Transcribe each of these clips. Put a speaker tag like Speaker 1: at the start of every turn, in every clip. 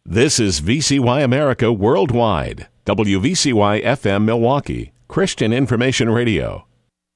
Speaker 1: This is VCY America Worldwide, WVCY FM Milwaukee, Christian Information Radio.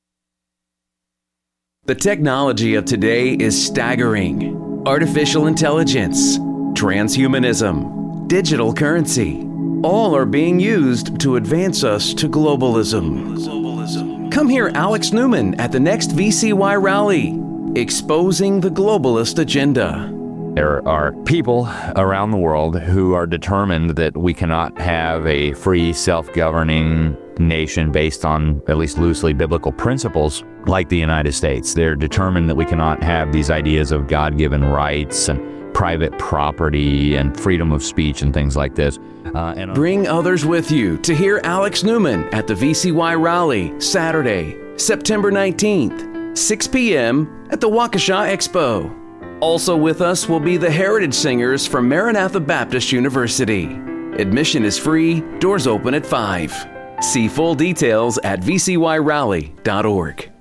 Speaker 2: The technology of today is staggering. Artificial intelligence, transhumanism, digital currency, all are being used to advance us to globalism. Come hear Alex Newman at the next VCY rally, exposing the globalist agenda.
Speaker 3: There are people around the world who are determined that we cannot have a free, self-governing nation based on at least loosely biblical principles like the United States. They're determined that we cannot have these ideas of God-given rights and private property and freedom of speech and things like this.
Speaker 2: Bring others with you to hear Alex Newman at the VCY rally Saturday, September 19th, 6 p.m. at the Waukesha Expo. Also with us will be the Heritage Singers from Maranatha Baptist University. Admission is free, doors open at 5. See full details at vcyrally.org.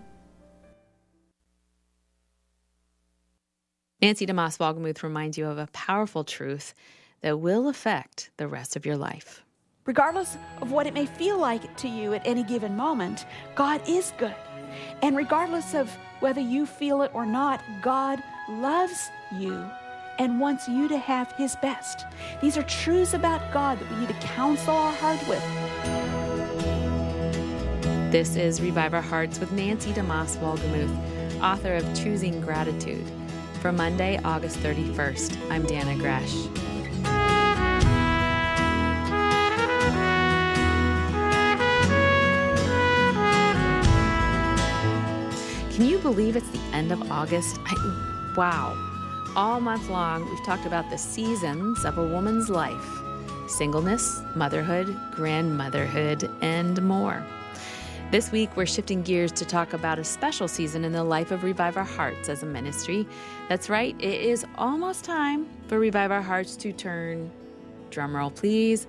Speaker 4: Nancy DeMoss Wolgemuth reminds you of a powerful truth that will affect the rest of your life.
Speaker 5: Regardless of what it may feel like to you at any given moment, God is good. And regardless of whether you feel it or not, God loves you and wants you to have His best. These are truths about God that we need to counsel our heart with.
Speaker 4: This is Revive Our Hearts with Nancy DeMoss Wolgemuth, author of Choosing Gratitude. For Monday, August 31st, I'm Dana Gresh. Can you believe it's the end of August? Wow. All month long, we've talked about the seasons of a woman's life. Singleness, motherhood, grandmotherhood, and more. This week, we're shifting gears to talk about a special season in the life of Revive Our Hearts as a ministry. That's right, it is almost time for Revive Our Hearts to turn, drumroll please,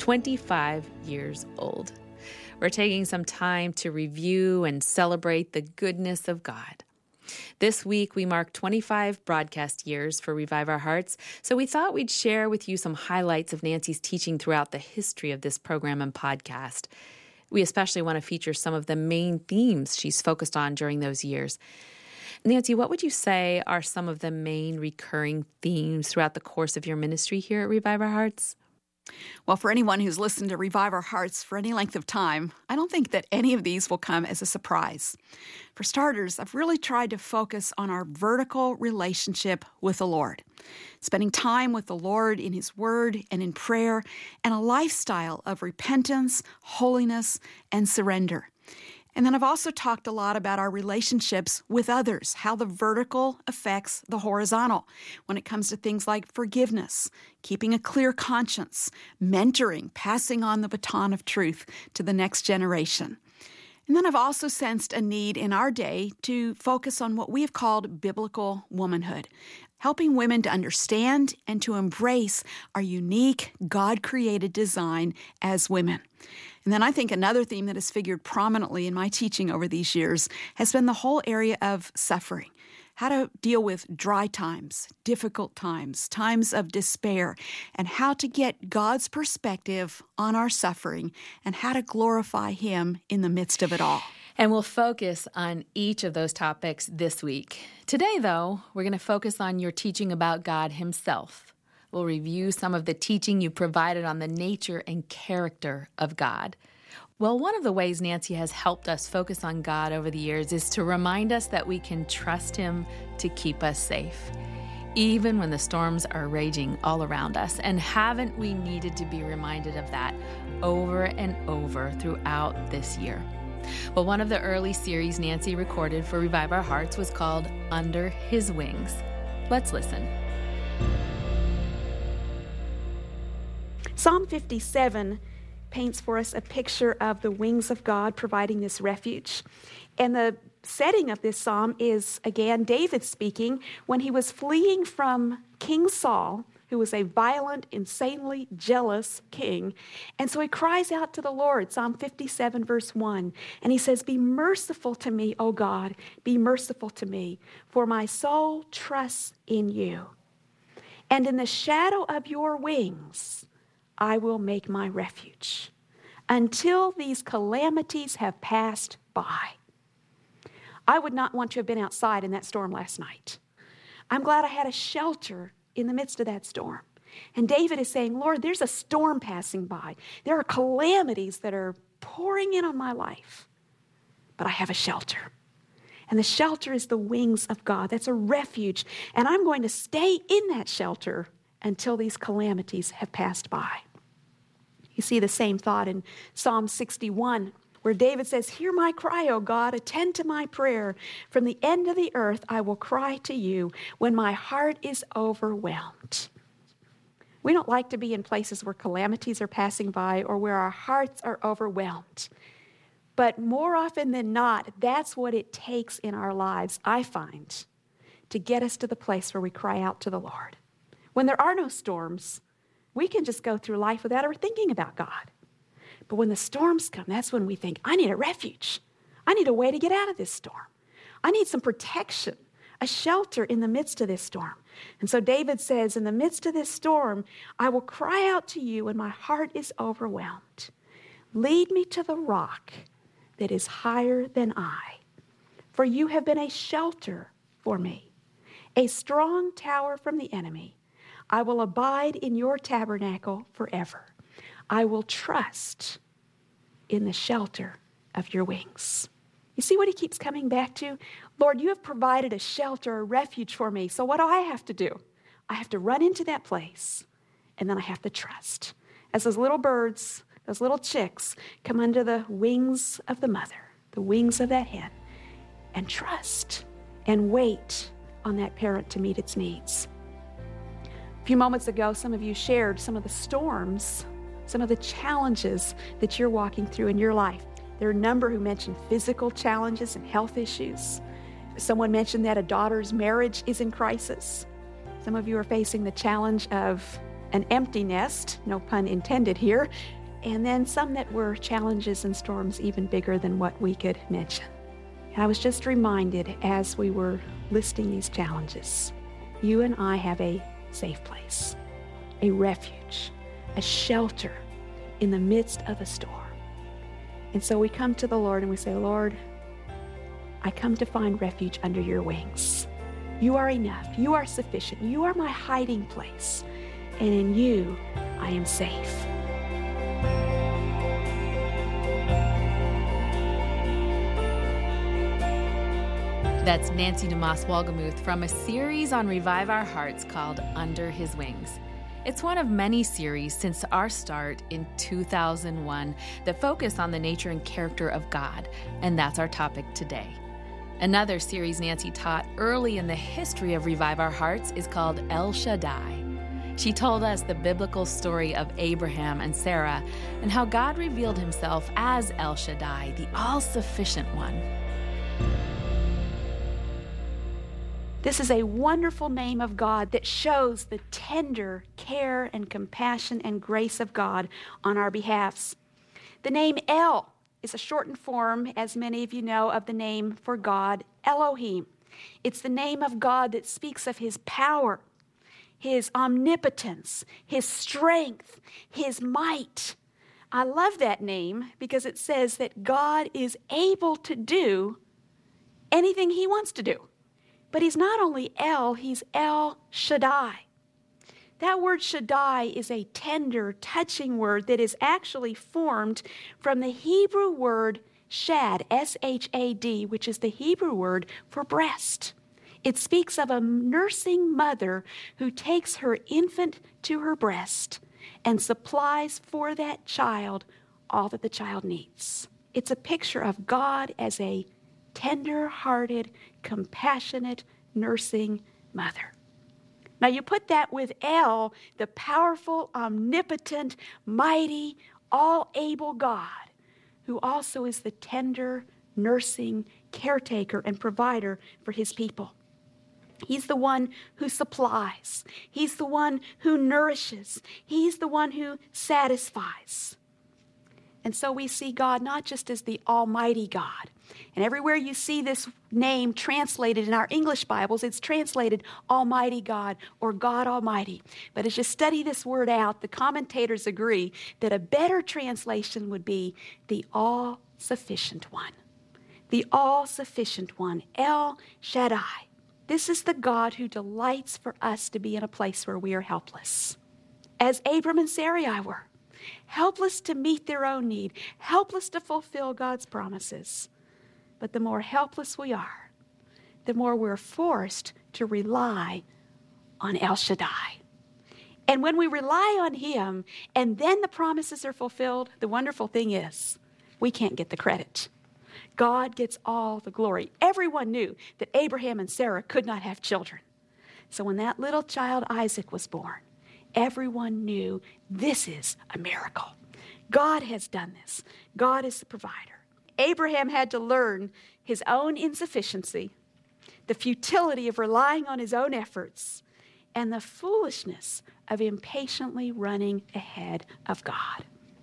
Speaker 4: 25 years old. We're taking some time to review and celebrate the goodness of God. This week, we mark 25 broadcast years for Revive Our Hearts, so we thought we'd share with you some highlights of Nancy's teaching throughout the history of this program and podcast. We especially want to feature some of the main themes she's focused on during those years. Nancy, what would you say are some of the main recurring themes throughout the course of your ministry here at Revive Our Hearts?
Speaker 5: Well, for anyone who's listened to Revive Our Hearts for any length of time, I don't think that any of these will come as a surprise. For starters, I've really tried to focus on our vertical relationship with the Lord, spending time with the Lord in His Word and in prayer, and a lifestyle of repentance, holiness, and surrender. And then I've also talked a lot about our relationships with others, how the vertical affects the horizontal when it comes to things like forgiveness, keeping a clear conscience, mentoring, passing on the baton of truth to the next generation. And then I've also sensed a need in our day to focus on what we have called biblical womanhood, helping women to understand and to embrace our unique, God-created design as women. And then I think another theme that has figured prominently in my teaching over these years has been the whole area of suffering. How to deal with dry times, difficult times, times of despair, and how to get God's perspective on our suffering and how to glorify Him in the midst of it all.
Speaker 4: And we'll focus on each of those topics this week. Today, though, we're going to focus on your teaching about God Himself. We'll review some of the teaching you provided on the nature and character of God. Well, one of the ways Nancy has helped us focus on God over the years is to remind us that we can trust Him to keep us safe, even when the storms are raging all around us. And haven't we needed to be reminded of that over and over throughout this year? Well, one of the early series Nancy recorded for Revive Our Hearts was called Under His Wings. Let's listen.
Speaker 5: Psalm 57 paints for us a picture of the wings of God providing this refuge. And the setting of this psalm is, again, David speaking when he was fleeing from King Saul, who was a violent, insanely jealous king. And so he cries out to the Lord, Psalm 57, verse 1, and he says, "Be merciful to me, O God, be merciful to me, for my soul trusts in you." And in the shadow of your wings, I will make my refuge until these calamities have passed by. I would not want to have been outside in that storm last night. I'm glad I had a shelter in the midst of that storm. And David is saying, Lord, there's a storm passing by. There are calamities that are pouring in on my life, but I have a shelter. And the shelter is the wings of God. That's a refuge. And I'm going to stay in that shelter until these calamities have passed by. You see the same thought in Psalm 61, where David says, hear my cry, O God, attend to my prayer. From the end of the earth I will cry to you when my heart is overwhelmed. We don't like to be in places where calamities are passing by or where our hearts are overwhelmed. But more often than not, that's what it takes in our lives, I find, to get us to the place where we cry out to the Lord. When there are no storms, we can just go through life without ever thinking about God. But when the storms come, that's when we think, I need a refuge. I need a way to get out of this storm. I need some protection, a shelter in the midst of this storm. And so David says, in the midst of this storm, I will cry out to you when my heart is overwhelmed. Lead me to the rock that is higher than I. For you have been a shelter for me, a strong tower from the enemy. I will abide in your tabernacle forever. I will trust in the shelter of your wings. You see what he keeps coming back to? Lord, you have provided a shelter, a refuge for me. So what do I have to do? I have to run into that place, and then I have to trust. As those little birds, those little chicks come under the wings of the mother, the wings of that hen, and trust and wait on that parent to meet its needs. A few moments ago, some of you shared some of the storms, some of the challenges that you're walking through in your life. There are a number who mentioned physical challenges and health issues. Someone mentioned that a daughter's marriage is in crisis. Some of you are facing the challenge of an empty nest, no pun intended here, and then some that were challenges and storms even bigger than what we could mention. And I was just reminded as we were listing these challenges, you and I have a safe place, a refuge, a shelter in the midst of a storm. And so we come to the Lord and we say, Lord, I come to find refuge under your wings. You are enough. You are sufficient. You are my hiding place. And in you, I am safe.
Speaker 4: That's Nancy DeMoss Wolgemuth from a series on Revive Our Hearts called Under His Wings. It's one of many series since our start in 2001 that focus on the nature and character of God, and that's our topic today. Another series Nancy taught early in the history of Revive Our Hearts is called El Shaddai. She told us the biblical story of Abraham and Sarah and how God revealed himself as El Shaddai, the all-sufficient one.
Speaker 5: This is a wonderful name of God that shows the tender care and compassion and grace of God on our behalves. The name El is a shortened form, as many of you know, of the name for God, Elohim. It's the name of God that speaks of his power, his omnipotence, his strength, his might. I love that name because it says that God is able to do anything he wants to do. But he's not only El, he's El Shaddai. That word Shaddai is a tender, touching word that is actually formed from the Hebrew word shad, S-H-A-D, which is the Hebrew word for breast. It speaks of a nursing mother who takes her infant to her breast and supplies for that child all that the child needs. It's a picture of God as a tender-hearted, compassionate, nursing mother. Now you put that with El, the powerful, omnipotent, mighty, all-able God, who also is the tender, nursing, caretaker, and provider for his people. He's the one who supplies. He's the one who nourishes. He's the one who satisfies. And so we see God not just as the Almighty God. And everywhere you see this name translated in our English Bibles, it's translated Almighty God or God Almighty. But as you study this word out, the commentators agree that a better translation would be the All-Sufficient One. The All-Sufficient One, El Shaddai. This is the God who delights for us to be in a place where we are helpless. As Abram and Sarai were. Helpless to meet their own need, helpless to fulfill God's promises. But the more helpless we are, the more we're forced to rely on El Shaddai. And when we rely on him and then the promises are fulfilled, the wonderful thing is we can't get the credit. God gets all the glory. Everyone knew that Abraham and Sarah could not have children. So when that little child Isaac was born, everyone knew this is a miracle. God has done this. God is the provider. Abraham had to learn his own insufficiency, the futility of relying on his own efforts, and the foolishness of impatiently running ahead of God.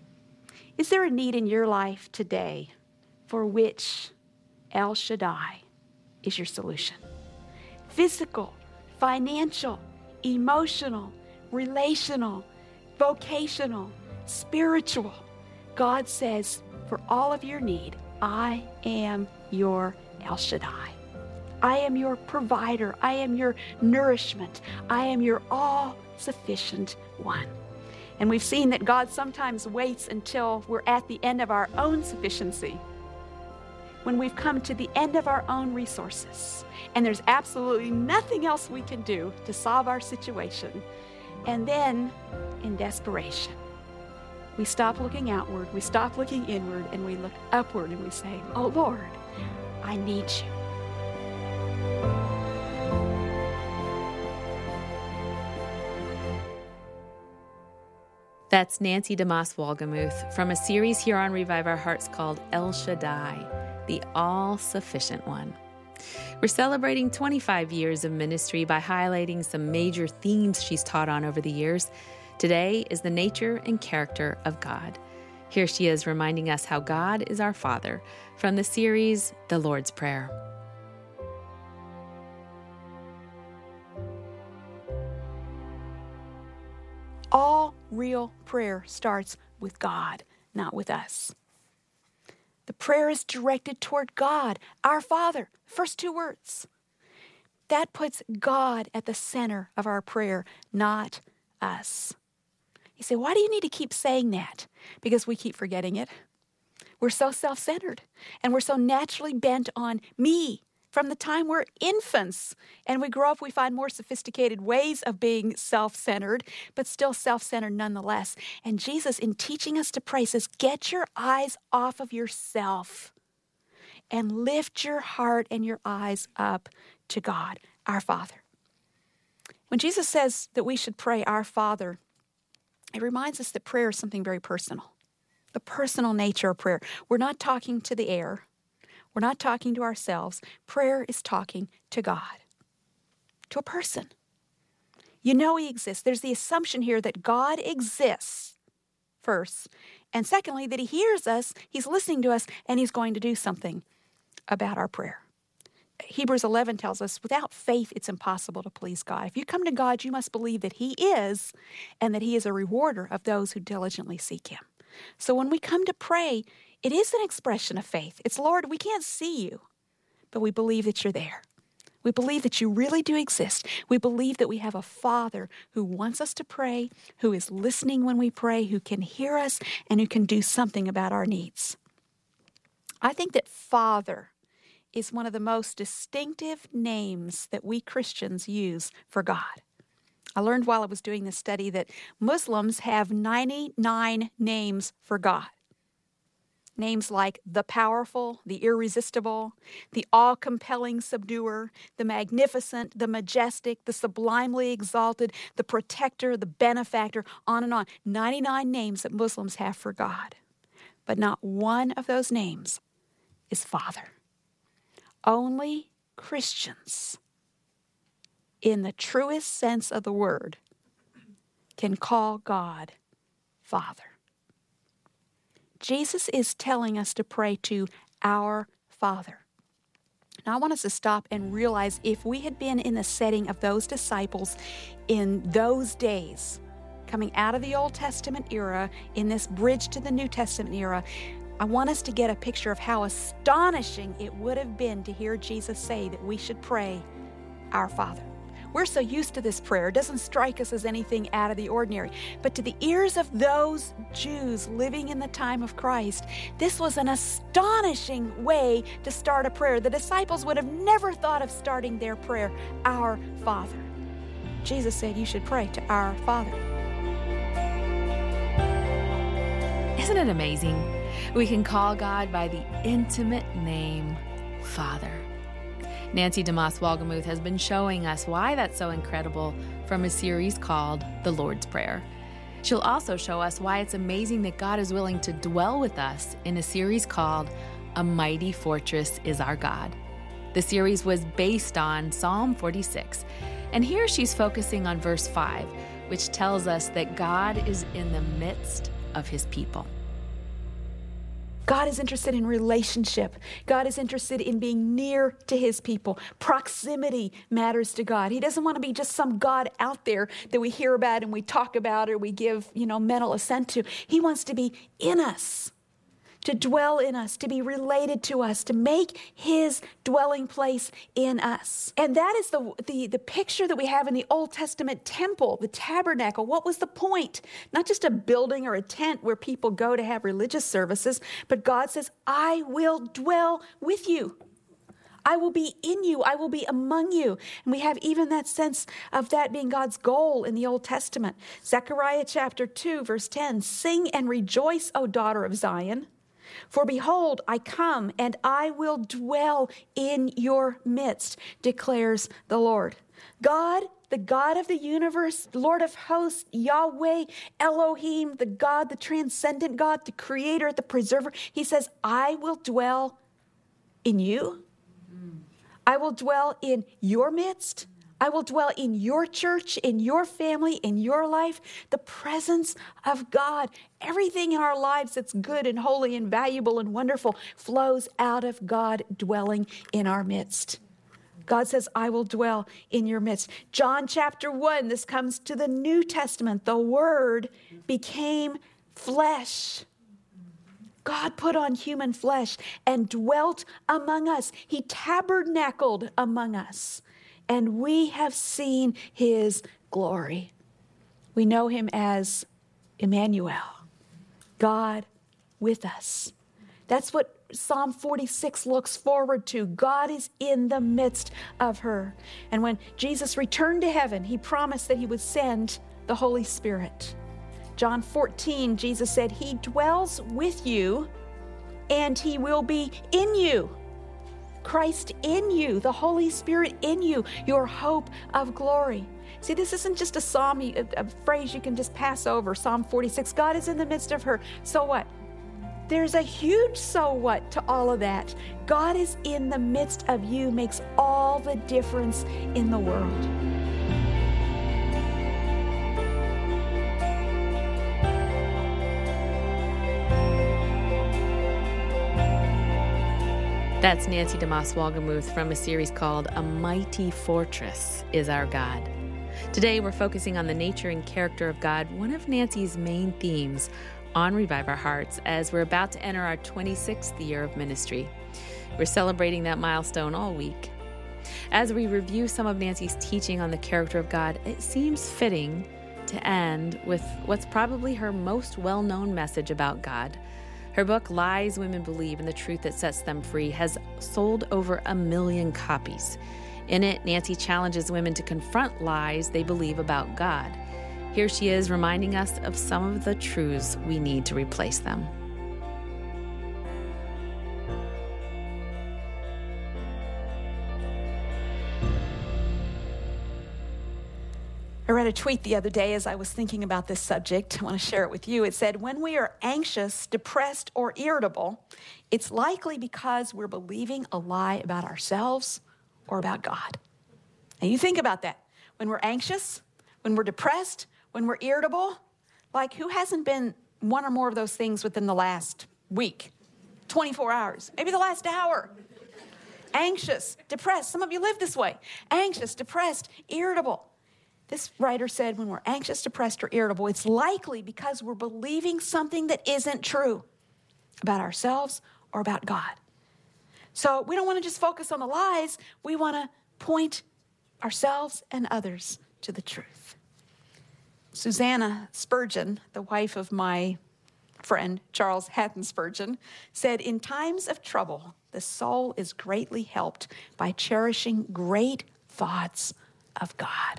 Speaker 5: Is there a need in your life today for which El Shaddai is your solution? Physical, financial, emotional, relational, vocational, spiritual. God says, for all of your need, I am your El Shaddai. I am your provider. I am your nourishment. I am your all-sufficient one. And we've seen that God sometimes waits until we're at the end of our own sufficiency, when we've come to the end of our own resources, and there's absolutely nothing else we can do to solve our situation. And then, in desperation, we stop looking outward, we stop looking inward, and we look upward and we say, oh Lord, I need you.
Speaker 4: That's Nancy DeMoss Wolgemuth from a series here on Revive Our Hearts called El Shaddai, the All-Sufficient One. We're celebrating 25 years of ministry by highlighting some major themes she's taught on over the years. Today is the nature and character of God. Here she is reminding us how God is our Father from the series, The Lord's Prayer.
Speaker 5: All real prayer starts with God, not with us. The prayer is directed toward God, our Father. First two words. That puts God at the center of our prayer, not us. You say, why do you need to keep saying that? Because we keep forgetting it. We're so self-centered, and we're so naturally bent on me. From the time we're infants and we grow up, we find more sophisticated ways of being self-centered, but still self-centered nonetheless. And Jesus, in teaching us to pray, says, get your eyes off of yourself and lift your heart and your eyes up to God, our Father. When Jesus says that we should pray, our Father, it reminds us that prayer is something very personal, the personal nature of prayer. We're not talking to the air. We're not talking to ourselves. Prayer is talking to God, to a person. You know he exists. There's the assumption here that God exists first, and secondly, that he hears us, he's listening to us, and he's going to do something about our prayer. Hebrews 11 tells us, without faith, it's impossible to please God. If you come to God, you must believe that he is, and that he is a rewarder of those who diligently seek him. So when we come to pray, it is an expression of faith. It's, Lord, we can't see you, but we believe that you're there. We believe that you really do exist. We believe that we have a Father who wants us to pray, who is listening when we pray, who can hear us, and who can do something about our needs. I think that Father is one of the most distinctive names that we Christians use for God. I learned while I was doing this study that Muslims have 99 names for God. Names like the powerful, the irresistible, the all-compelling subduer, the magnificent, the majestic, the sublimely exalted, the protector, the benefactor, on and on. 99 names that Muslims have for God. But not one of those names is Father. Only Christians, in the truest sense of the word, can call God Father. Jesus is telling us to pray to our Father. Now, I want us to stop and realize if we had been in the setting of those disciples in those days, coming out of the Old Testament era, in this bridge to the New Testament era, I want us to get a picture of how astonishing it would have been to hear Jesus say that we should pray, our Father. We're so used to this prayer, it doesn't strike us as anything out of the ordinary. But to the ears of those Jews living in the time of Christ, this was an astonishing way to start a prayer. The disciples would have never thought of starting their prayer, our Father. Jesus said you should pray to our Father.
Speaker 4: Isn't it amazing? We can call God by the intimate name, Father. Nancy DeMoss Wolgemuth has been showing us why that's so incredible from a series called The Lord's Prayer. She'll also show us why it's amazing that God is willing to dwell with us in a series called A Mighty Fortress is Our God. The series was based on Psalm 46, and here she's focusing on verse 5, which tells us that God is in the midst of his people.
Speaker 5: God is interested in relationship. God is interested in being near to his people. Proximity matters to God. He doesn't want to be just some God out there that we hear about and we talk about or we give, mental assent to. He wants to be in us, to dwell in us, to be related to us, to make his dwelling place in us. And that is the picture that we have in the Old Testament temple, the tabernacle. What was the point? Not just a building or a tent where people go to have religious services, but God says, I will dwell with you. I will be in you. I will be among you. And we have even that sense of that being God's goal in the Old Testament. Zechariah chapter 2, verse 10, sing and rejoice, O daughter of Zion. For behold, I come, and I will dwell in your midst, declares the Lord. God, the God of the universe, Lord of hosts, Yahweh, Elohim, the God, the transcendent God, the creator, the preserver, he says, I will dwell in you. I will dwell in your midst. I will dwell in your church, in your family, in your life. The presence of God. Everything in our lives that's good and holy and valuable and wonderful flows out of God dwelling in our midst. God says, I will dwell in your midst. John chapter 1, this comes to the New Testament. The Word became flesh. God put on human flesh and dwelt among us. He tabernacled among us. And we have seen his glory. We know him as Emmanuel, God with us. That's what Psalm 46 looks forward to. God is in the midst of her. And when Jesus returned to heaven, he promised that he would send the Holy Spirit. John 14, Jesus said, he dwells with you and he will be in you. Christ in you, the Holy Spirit in you, your hope of glory. See, this isn't just a psalm, a phrase you can just pass over. Psalm 46, God is in the midst of her. So what? There's a huge so what to all of that. God is in the midst of you makes all the difference in the world.
Speaker 4: That's Nancy DeMoss Wolgemuth from a series called A Mighty Fortress is Our God. Today we're focusing on the nature and character of God, one of Nancy's main themes on Revive Our Hearts as we're about to enter our 26th year of ministry. We're celebrating that milestone all week. As we review some of Nancy's teaching on the character of God, it seems fitting to end with what's probably her most well-known message about God. Her book, Lies Women Believe and the Truth That Sets Them Free, has sold over 1 million copies. In it, Nancy challenges women to confront lies they believe about God. Here she is reminding us of some of the truths we need to replace them.
Speaker 5: I read a tweet the other day as I was thinking about this subject. I want to share it with you. It said, when we are anxious, depressed, or irritable, it's likely because we're believing a lie about ourselves or about God. And you think about that. When we're anxious, when we're depressed, when we're irritable, like who hasn't been one or more of those things within the last week, 24 hours, maybe the last hour. Anxious, depressed. Some of you live this way. Anxious, depressed, irritable. This writer said when we're anxious, depressed, or irritable, it's likely because we're believing something that isn't true about ourselves or about God. So we don't want to just focus on the lies. We want to point ourselves and others to the truth. Susanna Spurgeon, the wife of my friend Charles Haddon Spurgeon, said, in times of trouble, the soul is greatly helped by cherishing great thoughts of God.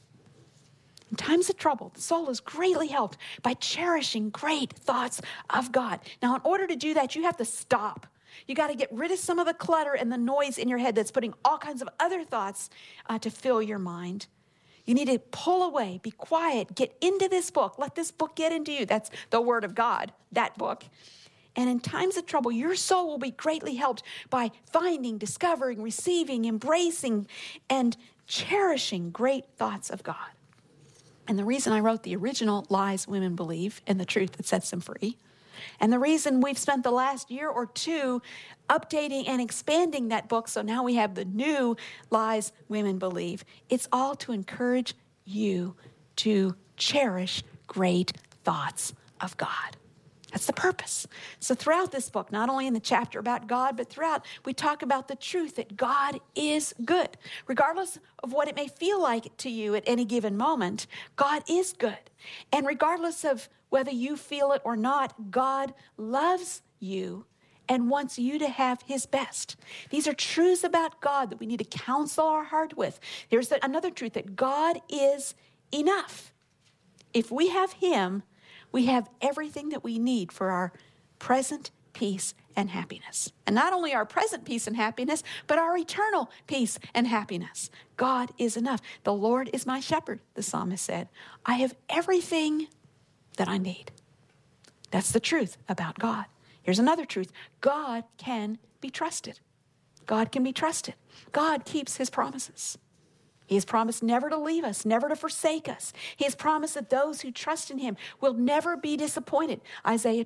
Speaker 5: In times of trouble, the soul is greatly helped by cherishing great thoughts of God. Now, in order to do that, you have to stop. You got to get rid of some of the clutter and the noise in your head that's putting all kinds of other thoughts to fill your mind. You need to pull away, be quiet, get into this book. Let this book get into you. That's the Word of God, that book. And in times of trouble, your soul will be greatly helped by finding, discovering, receiving, embracing, and cherishing great thoughts of God. And the reason I wrote the original Lies Women Believe and the Truth That Sets Them Free, and the reason we've spent the last year or two updating and expanding that book, so now we have the new Lies Women Believe, it's all to encourage you to cherish great thoughts of God. That's the purpose. So throughout this book, not only in the chapter about God, but throughout, we talk about the truth that God is good. Regardless of what it may feel like to you at any given moment, God is good. And regardless of whether you feel it or not, God loves you and wants you to have his best. These are truths about God that we need to counsel our heart with. There's another truth that God is enough. If we have him, we have everything that we need for our present peace and happiness. And not only our present peace and happiness, but our eternal peace and happiness. God is enough. The Lord is my shepherd, the psalmist said. I have everything that I need. That's the truth about God. Here's another truth. God can be trusted. God can be trusted. God keeps his promises. He has promised never to leave us, never to forsake us. He has promised that those who trust in him will never be disappointed. Isaiah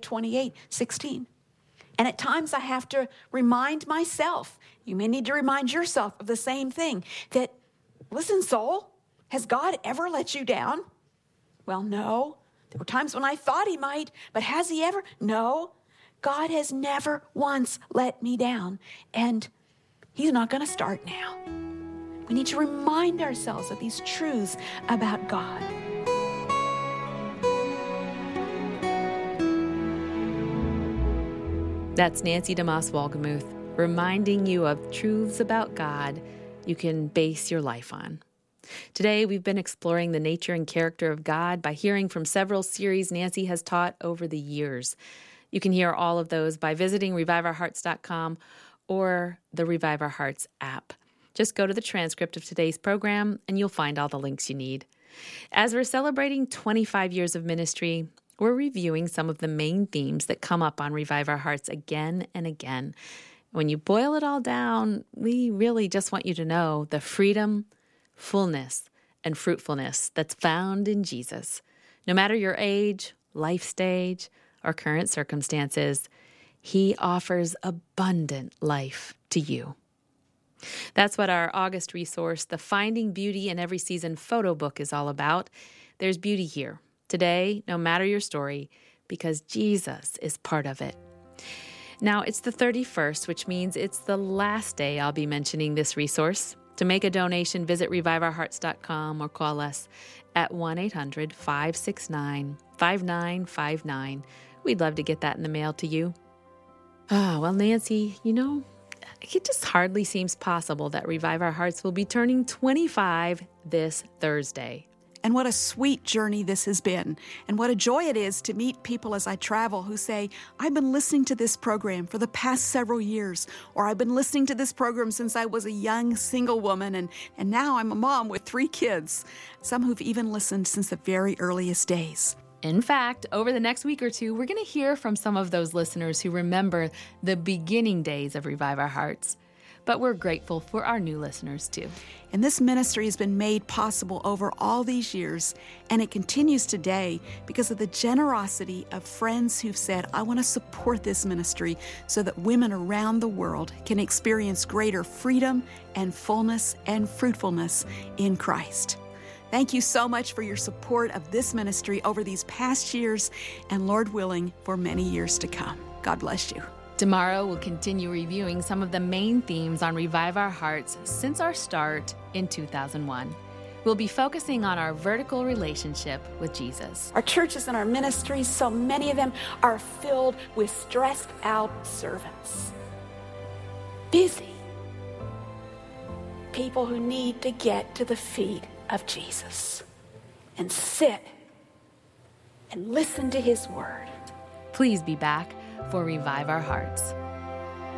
Speaker 5: 28:16. And at times I have to remind myself, you may need to remind yourself of the same thing, that, listen, soul, has God ever let you down? Well, no. There were times when I thought he might, but has he ever? No. God has never once let me down, and he's not going to start now. We need to remind ourselves of these truths about God.
Speaker 4: That's Nancy DeMoss Wolgemuth reminding you of truths about God you can base your life on. Today, we've been exploring the nature and character of God by hearing from several series Nancy has taught over the years. You can hear all of those by visiting ReviveOurHearts.com or the Revive Our Hearts app. Just go to the transcript of today's program and you'll find all the links you need. As we're celebrating 25 years of ministry, we're reviewing some of the main themes that come up on Revive Our Hearts again and again. When you boil it all down, we really just want you to know the freedom, fullness, and fruitfulness that's found in Jesus. No matter your age, life stage, or current circumstances, he offers abundant life to you. That's what our August resource, the Finding Beauty in Every Season photo book, is all about. There's beauty here, today, no matter your story, because Jesus is part of it. Now, it's the 31st, which means it's the last day I'll be mentioning this resource. To make a donation, visit ReviveOurHearts.com or call us at 1-800-569-5959. We'd love to get that in the mail to you. Well, Nancy, it just hardly seems possible that Revive Our Hearts will be turning 25 this Thursday.
Speaker 5: And what a sweet journey this has been. And what a joy it is to meet people as I travel who say, I've been listening to this program for the past several years, or I've been listening to this program since I was a young single woman, and now I'm a mom with 3 kids. Some who've even listened since the very earliest days.
Speaker 4: In fact, over the next week or two, we're going to hear from some of those listeners who remember the beginning days of Revive Our Hearts. but we're grateful for our new listeners too.
Speaker 5: And this ministry has been made possible over all these years, and it continues today because of the generosity of friends who've said, I want to support this ministry so that women around the world can experience greater freedom and fullness and fruitfulness in Christ. Thank you so much for your support of this ministry over these past years, and Lord willing, for many years to come. God bless you.
Speaker 4: Tomorrow, we'll continue reviewing some of the main themes on Revive Our Hearts since our start in 2001. We'll be focusing on our vertical relationship with Jesus.
Speaker 6: Our churches and our ministries, so many of them are filled with stressed out servants. Busy. People who need to get to the feet of Jesus and sit and listen to his word.
Speaker 4: Please be back for Revive Our Hearts.